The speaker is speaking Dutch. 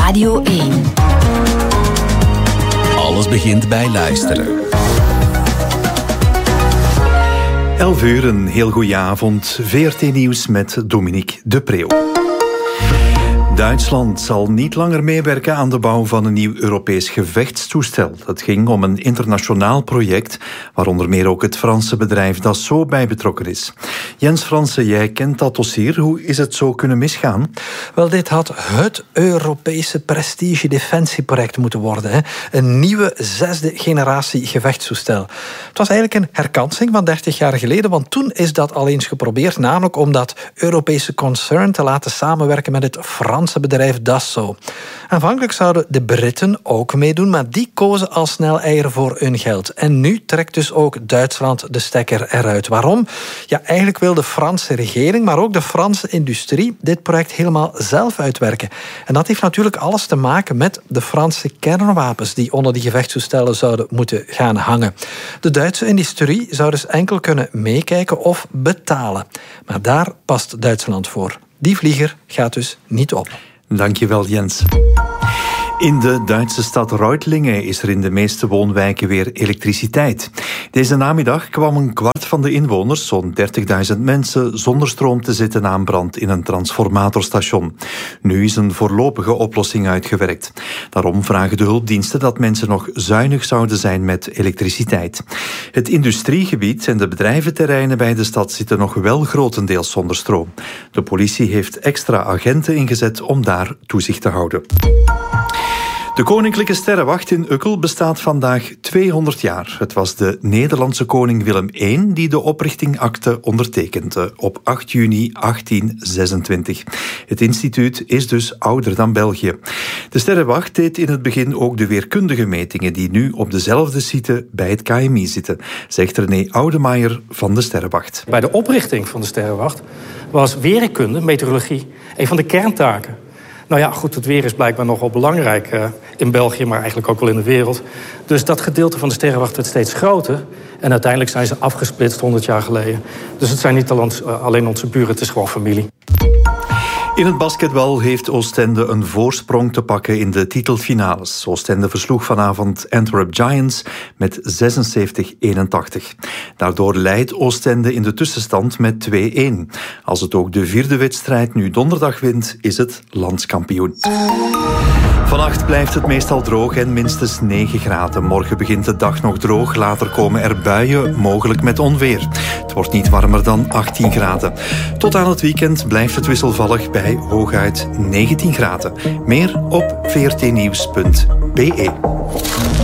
Radio 1. Alles begint bij luisteren. 11 uur, een heel goeie avond. VRT Nieuws met Dominique de Preeuw. Duitsland zal niet langer meewerken aan de bouw van een nieuw Europees gevechtstoestel. Het ging om een internationaal project, waar onder meer ook het Franse bedrijf Dassault bij betrokken is. Jens Fransen, jij kent dat dossier. Hoe is het zo kunnen misgaan? Wel, dit had het Europese prestige-defensieproject moeten worden. Hè? Een nieuwe 6e generatie gevechtstoestel. Het was eigenlijk een herkansing van 30 jaar geleden, want toen is dat al eens geprobeerd, namelijk om dat Europese concern te laten samenwerken met het Franse bedrijf Dassault. Aanvankelijk zouden de Britten ook meedoen, maar die kozen al snel eieren voor hun geld. En nu trekt dus ook Duitsland de stekker eruit. Waarom? Ja, eigenlijk wil de Franse regering, maar ook de Franse industrie dit project helemaal zelf uitwerken. En dat heeft natuurlijk alles te maken met de Franse kernwapens die onder die gevechtstoestellen zouden moeten gaan hangen. De Duitse industrie zou dus enkel kunnen meekijken of betalen. Maar daar past Duitsland voor. Die vlieger gaat dus niet op. Dankjewel, Jens. In de Duitse stad Reutlingen is er in de meeste woonwijken weer elektriciteit. Deze namiddag kwam een kwart van de inwoners, zo'n 30.000 mensen, zonder stroom te zitten na een brand in een transformatorstation. Nu is een voorlopige oplossing uitgewerkt. Daarom vragen de hulpdiensten dat mensen nog zuinig zouden zijn met elektriciteit. Het industriegebied en de bedrijventerreinen bij de stad zitten nog wel grotendeels zonder stroom. De politie heeft extra agenten ingezet om daar toezicht te houden. De Koninklijke Sterrenwacht in Ukkel bestaat vandaag 200 jaar. Het was de Nederlandse koning Willem I die de oprichtingakte ondertekende op 8 juni 1826. Het instituut is dus ouder dan België. De Sterrenwacht deed in het begin ook de weerkundige metingen die nu op dezelfde site bij het KMI zitten, zegt René Oudemaier van de Sterrenwacht. Bij de oprichting van de Sterrenwacht was weerkunde, meteorologie, een van de kerntaken. Nou ja, goed, het weer is blijkbaar nogal belangrijk in België, maar eigenlijk ook wel in de wereld. Dus dat gedeelte van de Sterrenwacht werd steeds groter. En uiteindelijk zijn ze afgesplitst 100 jaar geleden. Dus het zijn niet alleen onze buren, het is gewoon familie. In het basketbal heeft Oostende een voorsprong te pakken in de titelfinales. Oostende versloeg vanavond Antwerp Giants met 76-81. Daardoor leidt Oostende in de tussenstand met 2-1. Als het ook de vierde wedstrijd nu donderdag wint, is het landskampioen. Vannacht blijft het meestal droog en minstens 9 graden. Morgen begint de dag nog droog, later komen er buien, mogelijk met onweer. Het wordt niet warmer dan 18 graden. Tot aan het weekend blijft het wisselvallig bij hooguit 19 graden. Meer op vrtnieuws.be.